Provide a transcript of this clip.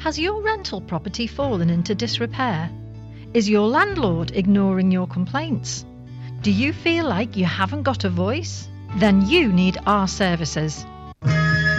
Has your rental property fallen into disrepair? Is your landlord ignoring your complaints? Do you feel like you haven't got a voice? Then you need our services.